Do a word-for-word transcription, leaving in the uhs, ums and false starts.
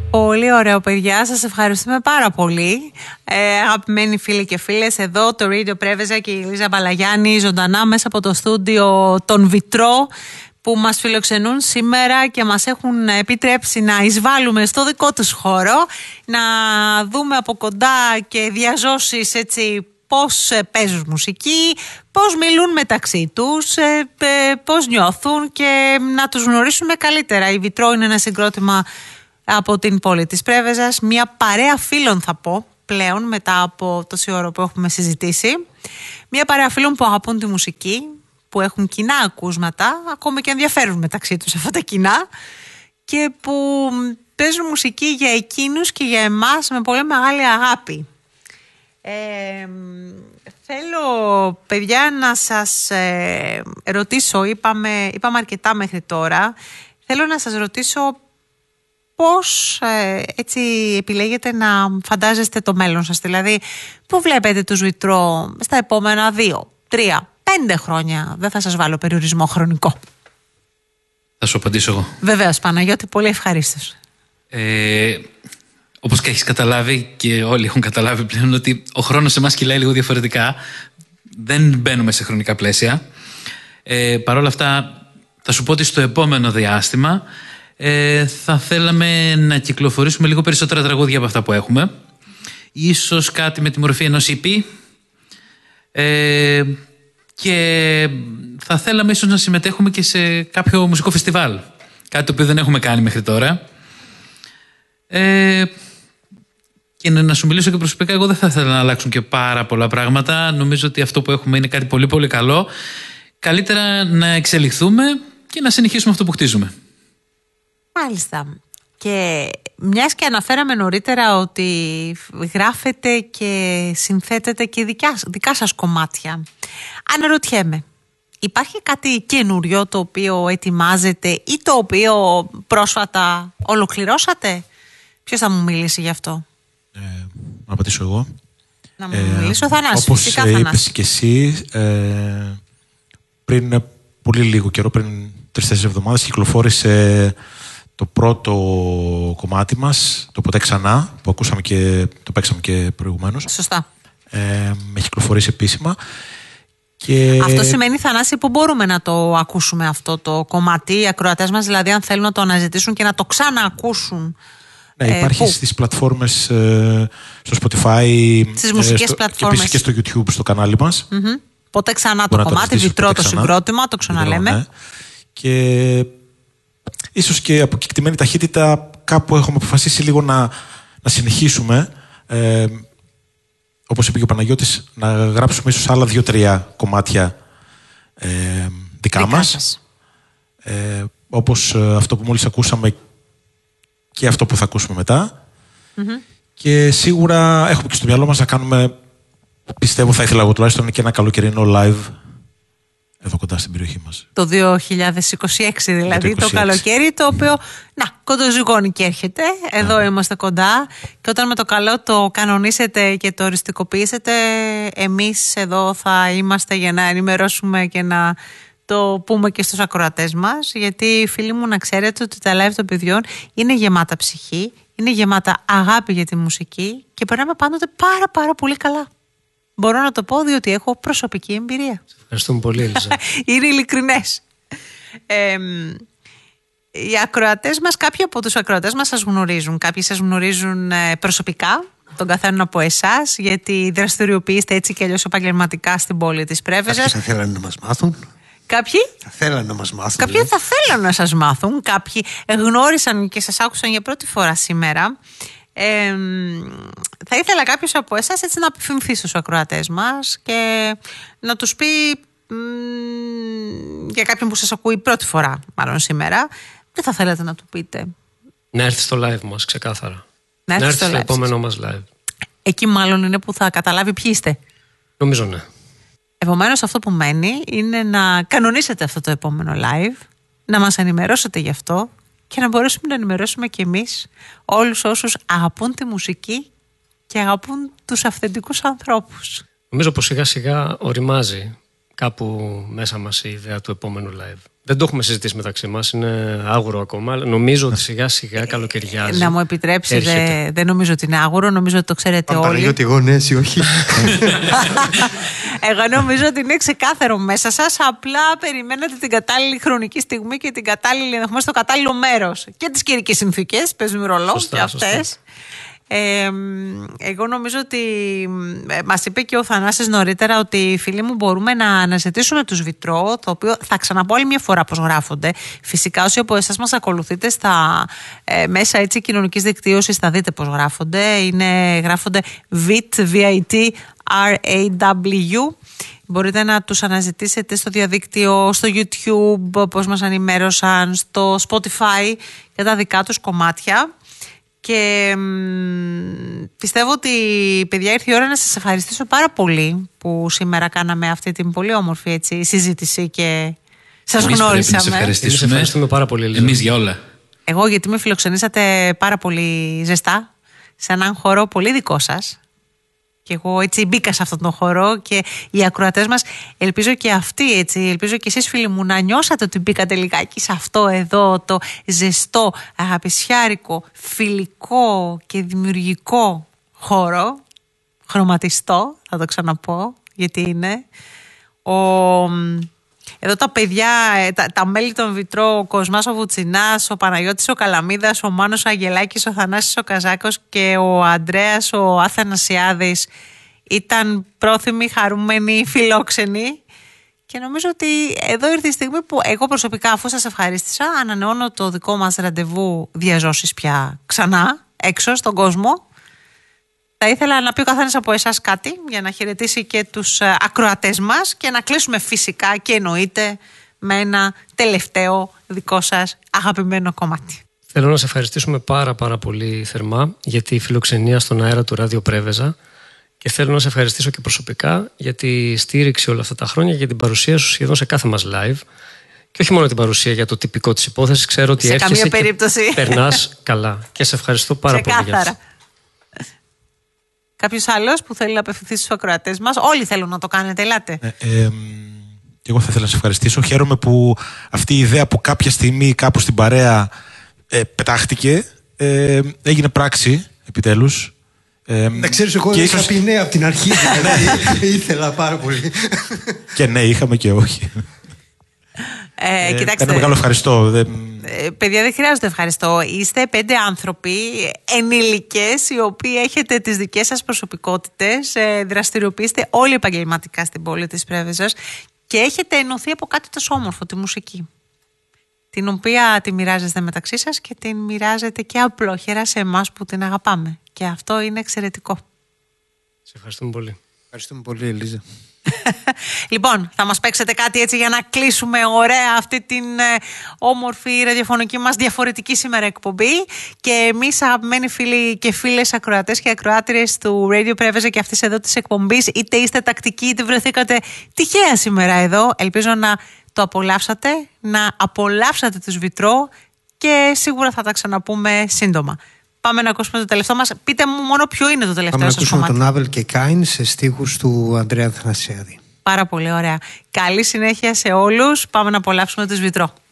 Πολύ ωραίο, παιδιά. Σας ευχαριστούμε πάρα πολύ. Ε, αγαπημένοι φίλοι και φίλες, εδώ το Radio Preveza και η Λίζα Μπαλαγιάννη ζωντανά μέσα από το στούντιο των Βιτρό που μας φιλοξενούν σήμερα και μας έχουν επιτρέψει να εισβάλλουμε στο δικό τους χώρο, να δούμε από κοντά και διαζώσεις έτσι πώς παίζουν μουσική, πώς μιλούν μεταξύ τους, πώς νιώθουν και να τους γνωρίσουμε καλύτερα. Η Βιτρό είναι ένα συγκρότημα από την πόλη της Πρέβεζας, μια παρέα φίλων θα πω πλέον μετά από τόση ώρα που έχουμε συζητήσει, μια παρέα φίλων που αγαπούν τη μουσική, που έχουν κοινά ακούσματα, ακόμη και ενδιαφέρουν μεταξύ τους αυτά τα κοινά και που παίζουν μουσική για εκείνους και για εμάς με πολύ μεγάλη αγάπη. Ε, θέλω, παιδιά, να σας ε, ρωτήσω, είπαμε, είπαμε αρκετά μέχρι τώρα, θέλω να σας ρωτήσω πώς ε, έτσι επιλέγετε να φαντάζεστε το μέλλον σας, δηλαδή πού βλέπετε τους Βιτρό στα επόμενα δύο, τρία, πέντε χρόνια, δεν θα σας βάλω περιορισμό χρονικό. Θα σου απαντήσω εγώ. Βεβαίως, Παναγιώτη, πολύ ευχαρίστως. Ε, όπως και έχεις καταλάβει και όλοι έχουν καταλάβει πλέον ότι ο χρόνος σε εμάς κυλάει λίγο διαφορετικά. Δεν μπαίνουμε σε χρονικά πλαίσια. Ε, Παρ' όλα αυτά θα σου πω ότι στο επόμενο διάστημα ε, θα θέλαμε να κυκλοφορήσουμε λίγο περισσότερα τραγούδια από αυτά που έχουμε. Ίσως κάτι με τη μορφή ενός ι πι. Ε, και θα θέλαμε ίσως να συμμετέχουμε και σε κάποιο μουσικό φεστιβάλ. Κάτι το οποίο δεν έχουμε κάνει μέχρι τώρα. Ε, και να σου μιλήσω και προσωπικά, εγώ δεν θα ήθελα να αλλάξουν και πάρα πολλά πράγματα. Νομίζω ότι αυτό που έχουμε είναι κάτι πολύ πολύ καλό. Καλύτερα να εξελιχθούμε και να συνεχίσουμε αυτό που χτίζουμε. Μάλιστα. Και μιας και αναφέραμε νωρίτερα ότι γράφετε και συνθέτετε και δικά, δικά σας κομμάτια, αναρωτιέμαι, υπάρχει κάτι καινούριο το οποίο ετοιμάζετε ή το οποίο πρόσφατα ολοκληρώσατε? Ποιος θα μου μιλήσει γι' αυτό? Ε, να απαντήσω εγώ. Να μου ε, μιλήσει ο Θανάσης. Όπως φυσικά, είπες Θανάση. και εσύ, ε, πριν πολύ λίγο καιρό, πριν τρεις-τέσσερις εβδομάδες, κυκλοφόρησε το πρώτο κομμάτι μας, το «Ποτέ ξανά», που ακούσαμε και το παίξαμε και προηγουμένως. Σωστά. Ε, έχει κυκλοφορήσει επίσημα. Και... Αυτό σημαίνει, Θανάση, που μπορούμε να το ακούσουμε αυτό το κομμάτι, οι ακροατές μας δηλαδή, αν θέλουν να το αναζητήσουν και να το ξαναακούσουν? Ναι, υπάρχει ε, στις πλατφόρμες, ε, στο Spotify, στις μουσικές ε, στο, πλατφόρμες. Και επίσης και στο YouTube, στο κανάλι μας. Mm-hmm. Ποτέ ξανά το κομμάτι, Βιτρό το συγκρότημα, το ξαναλέμε. Ναι. Και ίσως και από κεκτημένη ταχύτητα κάπου έχουμε αποφασίσει λίγο να, να συνεχίσουμε. Ε, όπως είπε και ο Παναγιώτης, να γράψουμε ίσως άλλα δύο-τρία κομμάτια ε, δικά, δικά μας. Ε, όπως αυτό που μόλις ακούσαμε και αυτό που θα ακούσουμε μετά. Mm-hmm. Και σίγουρα έχουμε και στο μυαλό μας να κάνουμε, πιστεύω θα ήθελα εγώ τουλάχιστον, και ένα καλοκαιρινό live εδώ κοντά στην περιοχή μας. Το δύο χιλιάδες είκοσι έξι δηλαδή, το, το καλοκαίρι, το οποίο να, κοντοζυγώνει και έρχεται. Εδώ yeah. είμαστε κοντά και όταν με το καλό το κανονίσετε και το οριστικοποιήσετε, εμείς εδώ θα είμαστε για να ενημερώσουμε και να το πούμε και στους ακροατές μας, γιατί φίλοι μου, να ξέρετε ότι τα live των παιδιών είναι γεμάτα ψυχή, είναι γεμάτα αγάπη για τη μουσική και περνάμε πάντοτε πάρα πάρα πολύ καλά. Μπορώ να το πω διότι έχω προσωπική εμπειρία. Σε ευχαριστούμε πολύ, Ελίζα. Είναι ειλικρινές. Ε, οι ακροατές μας, κάποιοι από τους ακροατές μας σας γνωρίζουν. Κάποιοι σας γνωρίζουν προσωπικά, τον καθέναν από εσάς, γιατί δραστηριοποιείστε έτσι και αλλιώς επαγγελματικά στην πόλη της Πρέβεζας. Κάποιοι θα θέλανε να μας μάθουν. Κάποιοι θα θέλανε να μας μάθουν. Κάποιοι δηλαδή. θα θέλανε να σας μάθουν. Κάποιοι γνώρισαν και σας άκουσαν για πρώτη φορά σήμερα. Ε, θα ήθελα κάποιος από εσάς έτσι να απευθυνθεί στους ακροατές μας και να τους πει μ, για κάποιον που σας ακούει πρώτη φορά μάλλον σήμερα, τι θα θέλατε να του πείτε? Να έρθει στο live μας, ξεκάθαρα. Να έρθει, να έρθει στο, στο live. επόμενο μας live. Εκεί μάλλον είναι που θα καταλάβει ποιοι είστε. Νομίζω ναι. Επομένως αυτό που μένει είναι να κανονίσετε αυτό το επόμενο live, να μας ενημερώσετε γι' αυτό και να μπορέσουμε να ενημερώσουμε και εμείς όλους όσους αγαπούν τη μουσική και αγαπούν τους αυθεντικούς ανθρώπους. Νομίζω πως σιγά σιγά οριμάζει κάπου μέσα μας η ιδέα του επόμενου live. Δεν το έχουμε συζητήσει μεταξύ μας, είναι άγουρο ακόμα, αλλά νομίζω ότι σιγά σιγά καλοκαιριάζει. Να μου επιτρέψετε, δεν νομίζω ότι είναι άγουρο, νομίζω ότι το ξέρετε όλοι. Παναγιώτη, εγώ ναι, εσύ όχι. Εγώ νομίζω ότι είναι ξεκάθαρο μέσα σας, απλά περιμένετε την κατάλληλη χρονική στιγμή και την κατάλληλη, ενδεχομένως το κατάλληλο μέρος. Και τις καιρικές συνθήκες, παίζουν ρολό και αυτές. Ε, εγώ νομίζω ότι μας είπε και ο Θανάσης νωρίτερα ότι φίλοι μου μπορούμε να αναζητήσουμε τους Βιτρό, το οποίο θα ξαναπώ άλλη μια φορά πως γράφονται. Φυσικά όσοι από εσάς μας ακολουθείτε στα ε, μέσα έτσι κοινωνικής δικτύωσης θα δείτε πως γράφονται. Είναι, γράφονται Vit, V-I-T, R-A-W. Μπορείτε να τους αναζητήσετε στο διαδίκτυο, στο YouTube, πώς μας ενημέρωσαν, στο Spotify για τα δικά τους κομμάτια. Και μ, πιστεύω ότι, παιδιά, ήρθε η ώρα να σας ευχαριστήσω πάρα πολύ που σήμερα κάναμε αυτή την πολύ όμορφη έτσι, συζήτηση και σας Εμείς γνώρισαμε. Πρέπει να σε ευχαριστήσουμε. Εμείς ευχαριστούμε πάρα πολύ, Ελίζα. Εμείς για όλα. Εγώ γιατί με φιλοξενήσατε πάρα πολύ ζεστά σε έναν χώρο πολύ δικό σας. Και εγώ έτσι μπήκα σε αυτόν τον χώρο και οι ακροατές μας, ελπίζω και αυτοί έτσι, ελπίζω και εσείς φίλοι μου να νιώσατε ότι μπήκατε λιγάκι σε αυτό εδώ το ζεστό, αγαπησιάρικο, φιλικό και δημιουργικό χώρο, χρωματιστό, θα το ξαναπώ, γιατί είναι. Ο... Εδώ τα παιδιά, τα, τα μέλη των Βιτρό, ο Κοσμάς ο Βουτσινάς, ο Παναγιώτης ο Καλαμίδας, ο Μάνος ο Αγγελάκης, ο Θανάσης ο Καζάκος και ο Ανδρέας ο Αθανασιάδης ήταν πρόθυμοι, χαρούμενοι, φιλόξενοι. Και νομίζω ότι εδώ ήρθε η στιγμή που εγώ προσωπικά, αφού σας ευχαρίστησα, ανανεώνω το δικό μας ραντεβού διαζώσεις πια ξανά, έξω στον κόσμο. Θα ήθελα να πει ο καθένας από εσάς κάτι για να χαιρετήσει και τους ακροατές μας και να κλείσουμε φυσικά και εννοείται με ένα τελευταίο δικό σας αγαπημένο κομμάτι. Θέλω να σε ευχαριστήσουμε πάρα πάρα πολύ θερμά για τη φιλοξενία στον αέρα του Ράδιο Πρέβεζα και θέλω να σε ευχαριστήσω και προσωπικά για τη στήριξη όλα αυτά τα χρόνια και για την παρουσία σου σχεδόν σε κάθε μας live. Και όχι μόνο την παρουσία για το τυπικό της υπόθεσης, ξέρω ότι έρχεσαι και περνάς καλά. Και σε ευχαριστώ πάρα πολύ για αυτό. Κάποιος άλλος που θέλει να απευθυνθεί στους ακροατές μας? Όλοι θέλουν να το κάνετε, ελάτε. Ε, ε, και εγώ θα ήθελα να σε ευχαριστήσω. Χαίρομαι που αυτή η ιδέα που κάποια στιγμή κάπου στην παρέα ε, πετάχτηκε, ε, έγινε πράξη επιτέλους. Ε, να ξέρεις, εγώ είχα ίσως... πει ναι από την αρχή. Δηλαδή, ήθελα πάρα πολύ. Και ναι, είχαμε και όχι. Ε, ε, ένα μεγάλο ευχαριστώ. Ε, παιδιά, δεν χρειάζεται ευχαριστώ. Είστε πέντε άνθρωποι ενήλικες οι οποίοι έχετε τις δικές σας προσωπικότητες, ε, δραστηριοποιείστε όλοι επαγγελματικά στην πόλη της Πρέβεζας και έχετε ενωθεί από κάτι τόσο όμορφο, τη μουσική, την οποία τη μοιράζεστε μεταξύ σας και την μοιράζετε και απλόχερα σε εμάς που την αγαπάμε, και αυτό είναι εξαιρετικό. Σε ευχαριστούμε πολύ. Ευχαριστούμε πολύ, Ελίζα. Λοιπόν, θα μας παίξετε κάτι έτσι για να κλείσουμε ωραία αυτή την ε, όμορφη ραδιοφωνική μας διαφορετική σήμερα εκπομπή. Και εμείς, αγαπημένοι φίλοι και φίλες ακροατές και ακροάτριες του Radio Πρέβεζα και αυτής εδώ της εκπομπής, είτε είστε τακτικοί είτε βρεθήκατε τυχαία σήμερα εδώ, ελπίζω να το απολαύσατε, να απολαύσατε τους Βιτρό και σίγουρα θα τα ξαναπούμε σύντομα. Πάμε να ακούσουμε το τελευταίο μας. Πείτε μου μόνο ποιο είναι το τελευταίο σας κομμάτι. Πάμε να ακούσουμε τον Άβελ και Κάιν σε στίχους του Ανδρέα Αθανασιάδη. Πάρα πολύ ωραία. Καλή συνέχεια σε όλους. Πάμε να απολαύσουμε τους Βιτρό.